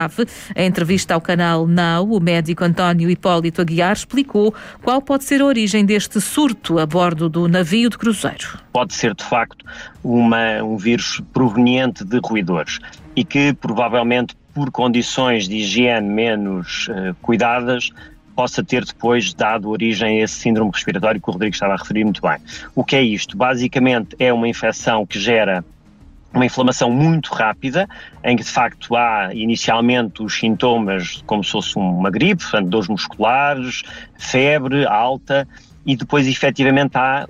Em entrevista ao canal Now, o médico António Hipólito Aguiar explicou qual pode ser a origem deste surto a bordo do navio de cruzeiro. Pode ser, de facto, um vírus proveniente de roedores e que, provavelmente, por condições de higiene menos cuidadas, possa ter depois dado origem a esse síndrome respiratório que o Rodrigo estava a referir muito bem. O que é isto? Basicamente, é uma infecção que gera uma inflamação muito rápida, em que de facto há inicialmente os sintomas como se fosse uma gripe, portanto dores musculares, febre alta, e depois efetivamente há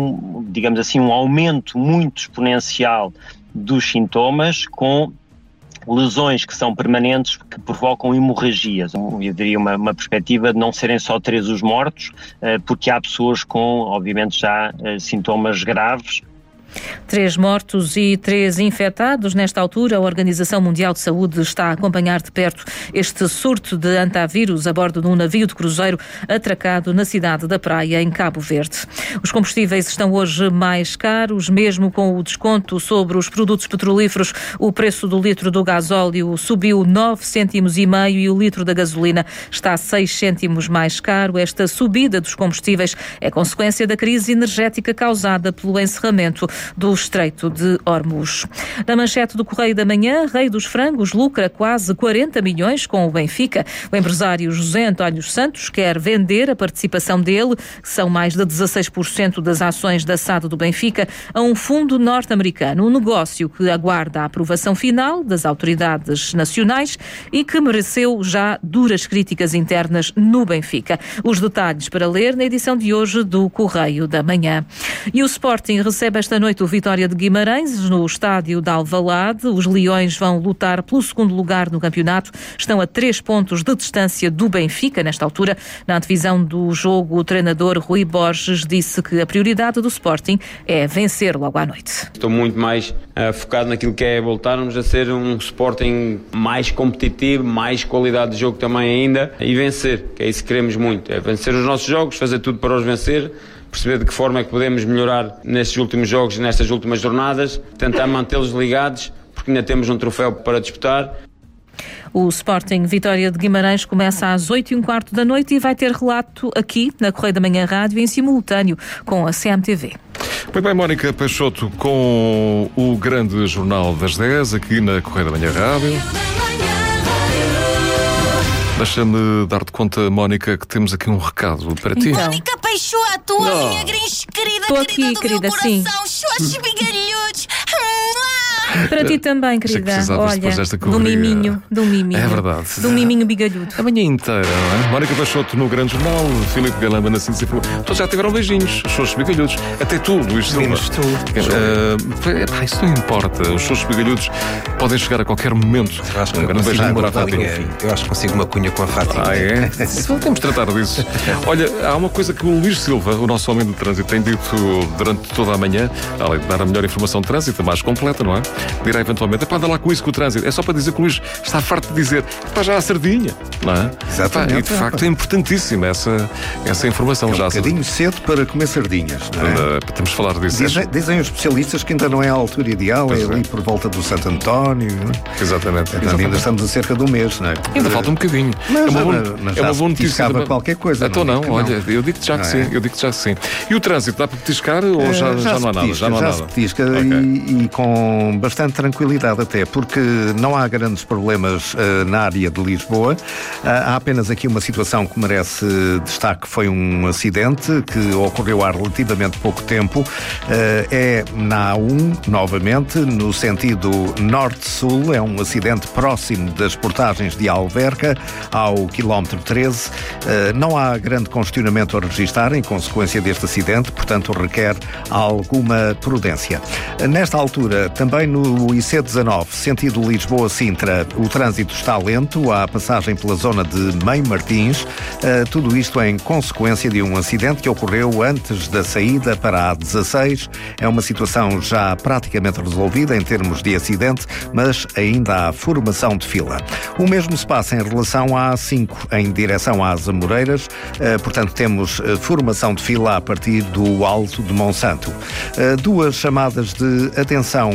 um aumento muito exponencial dos sintomas com lesões que são permanentes, que provocam hemorragias. Eu diria uma perspectiva de não serem só 3 os mortos, porque há pessoas com, obviamente, já sintomas graves. 3 mortos e 3 infectados. Nesta altura, a Organização Mundial de Saúde está a acompanhar de perto este surto de antavírus a bordo de um navio de cruzeiro atracado na cidade da Praia, em Cabo Verde. Os combustíveis estão hoje mais caros, mesmo com o desconto sobre os produtos petrolíferos. O preço do litro do gasóleo subiu 9,5 cêntimos e o litro da gasolina está 6 cêntimos mais caro. Esta subida dos combustíveis é consequência da crise energética causada pelo encerramento do Estreito de Hormuz. Na manchete do Correio da Manhã, Rei dos Frangos lucra quase 40 milhões com o Benfica. O empresário José António Santos quer vender a participação dele, que são mais de 16% das ações da SAD do Benfica, a um fundo norte-americano. Um negócio que aguarda a aprovação final das autoridades nacionais e que mereceu já duras críticas internas no Benfica. Os detalhes para ler na edição de hoje do Correio da Manhã. E o Sporting recebe esta noite o Vitória de Guimarães no estádio de Alvalade. Os Leões vão lutar pelo segundo lugar no campeonato. Estão a 3 pontos de distância do Benfica nesta altura. Na antevisão do jogo, o treinador Rui Borges disse que a prioridade do Sporting é vencer logo à noite. Estou muito mais focado naquilo que é voltarmos a ser um Sporting mais competitivo, mais qualidade de jogo também ainda, e vencer, que é isso que queremos muito. É vencer os nossos jogos, fazer tudo para os vencer, perceber de que forma é que podemos melhorar nestes últimos jogos, nestas últimas jornadas, tentar mantê-los ligados, porque ainda temos um troféu para disputar. O Sporting Vitória de Guimarães começa às 8h15 da noite e vai ter relato aqui na Correio da Manhã Rádio em simultâneo com a CMTV. Muito bem, Mónica Peixoto com o grande jornal das 10 aqui na Correio da Manhã Rádio. Deixa-me dar-te conta, Mónica, que temos aqui um recado para ti. Mónica Peixoto, a minha Grinch querida, Estou aqui, do querida, meu coração, sim. Xoxos bigalhudos. Para ti também, querida. Olha, do miminho. É verdade. Do miminho bigalhudo. A manhã inteira, não é? Mónica Peixoto no Grande Jornal, Filipe Galamba na Ciência. Todos já tiveram beijinhos, xoxos bigalhudos. Até tu, Luís Silva. Menos tu. Isso não importa. Os xoxos bigalhudos podem chegar a qualquer momento. Eu acho que um grande beijinho para a Fátima. Eu acho que consigo uma cunha com a Fátima. Ah, é? Temos de tratar disso. Olha, há uma coisa que o Luís Silva, o nosso homem do trânsito, tem dito durante toda a manhã, além de dar a melhor informação de trânsito, a mais completa, não é? Dirá eventualmente, anda lá com isso, com o trânsito. É só para dizer que o Luís está farto de dizer, já há sardinha, não é? Exatamente. E de facto é importantíssima essa informação. É já um bocadinho cedo para comer sardinhas, não é? Temos de falar disso. Dizem os especialistas que ainda não é a altura ideal, é ali por volta do Santo António. Não é? Exatamente. Ainda estamos a cerca do mês, não é? Ainda falta um bocadinho. É uma boa notícia. Qualquer coisa. Então não, olha, eu digo-te já que sim. Eu digo-te já que sim. E o trânsito, dá para petiscar ou já não há nada? Já não há nada. Se petisca e com bastante tranquilidade até, porque não há grandes problemas na área de Lisboa. Há apenas aqui uma situação que merece destaque, foi um acidente que ocorreu há relativamente pouco tempo. É na A1, novamente, no sentido norte-sul. É um acidente próximo das portagens de Alverca, ao quilómetro 13. Não há grande congestionamento a registrar em consequência deste acidente, portanto requer alguma prudência. Nesta altura, também no IC19, sentido Lisboa-Sintra, o trânsito está lento, há passagem pela zona de Mãe Martins, tudo isto em consequência de um acidente que ocorreu antes da saída para a A16. É uma situação já praticamente resolvida em termos de acidente, mas ainda há formação de fila. O mesmo se passa em relação à A5, em direção às Amoreiras, portanto temos formação de fila a partir do Alto de Monsanto. Duas chamadas de atenção para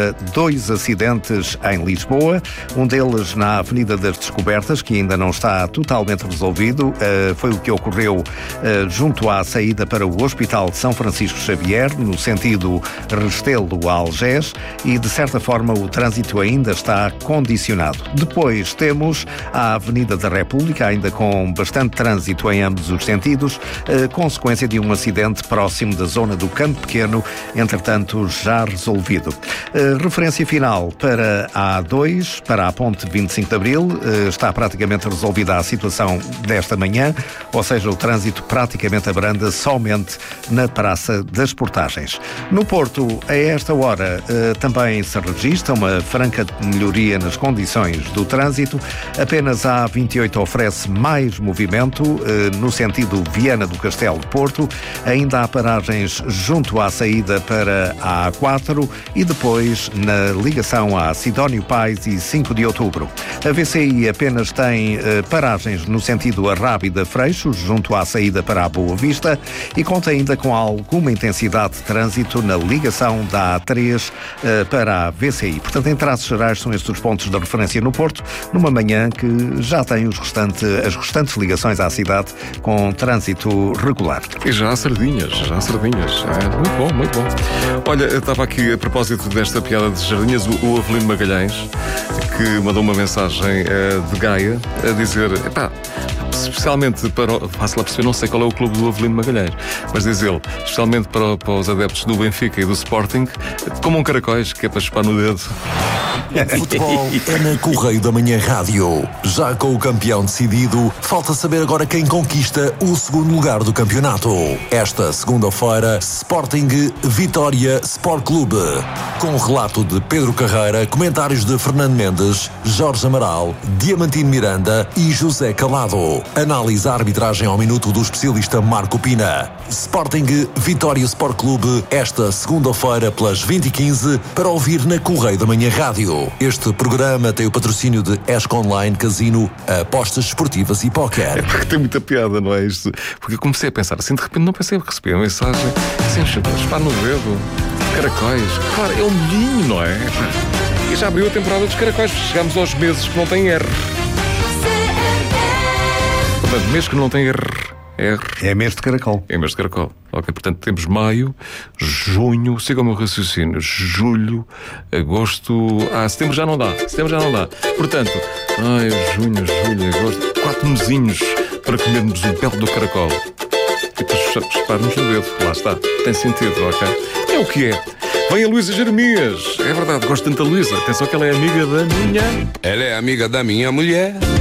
para 2 acidentes em Lisboa, um deles na Avenida das Descobertas, que ainda não está totalmente resolvido. Foi o que ocorreu junto à saída para o Hospital de São Francisco Xavier, no sentido Restelo a Algés, e de certa forma o trânsito ainda está condicionado. Depois temos a Avenida da República, ainda com bastante trânsito em ambos os sentidos, consequência de um acidente próximo da zona do Campo Pequeno, entretanto já resolvido. Referência final para a A2, para a Ponte 25 de Abril, está praticamente resolvida a situação desta manhã, ou seja, o trânsito praticamente abranda somente na Praça das Portagens. No Porto, a esta hora, também se registra uma franca melhoria nas condições do trânsito. Apenas a A28 oferece mais movimento no sentido Viana do Castelo de Porto. Ainda há paragens junto à saída para a A4 e depois na ligação a Sidónio Pais e 5 de Outubro. A VCI apenas tem paragens no sentido Arrábida Freixo, junto à saída para a Boa Vista, e conta ainda com alguma intensidade de trânsito na ligação da A3 para a VCI. Portanto, em traços gerais, são estes os pontos de referência no Porto, numa manhã que já tem as restantes ligações à cidade com trânsito regular. E já há sardinhas. Muito bom, muito bom. Olha, eu estava aqui a propósito desta piada de sardinhas, o Avelino Magalhães, que mandou uma mensagem de Gaia a dizer, especialmente para, faço lá perceber, não sei qual é o clube do Avelino Magalhães, mas diz ele, especialmente para os adeptos do Benfica e do Sporting, comam caracóis, que é para chupar no dedo. Futebol é na Correio da Manhã Rádio. Já com o campeão decidido, falta saber agora quem conquista o segundo lugar do campeonato. Esta segunda-feira, Sporting Vitória Sport Clube. Com o relato de Pedro Carreira, comentários de Fernando Mendes, Jorge Amaral, Diamantino Miranda e José Calado. Análise à arbitragem ao minuto do especialista Marco Pina. Sporting Vitória Sport Clube, esta segunda-feira pelas 20h15, para ouvir na Correio da Manhã Rádio. Este programa tem o patrocínio de ESC Online, Casino, apostas esportivas e póquer. Tem muita piada, não é isto? Porque eu comecei a pensar assim, de repente não pensei em receber a mensagem, assim, chupar no dedo, caracóis. Claro, é um milhinho, não é? E já abriu a temporada dos caracóis, chegamos aos meses que não tem R. Portanto, mês que não tem R. É mês de caracol. É mês de caracol. Ok, portanto temos maio, junho, siga o meu raciocínio, julho, agosto... setembro já não dá. Portanto, junho, julho, agosto, 4 mesinhos para comermos o pelo do caracol. E depois chuparmos no dedo. Lá está. Tem sentido, ok? É o que é. Vem a Luísa Jeremias. É verdade, gosto tanto da Luísa. Atenção que ela é amiga da minha... Ela é amiga da minha mulher.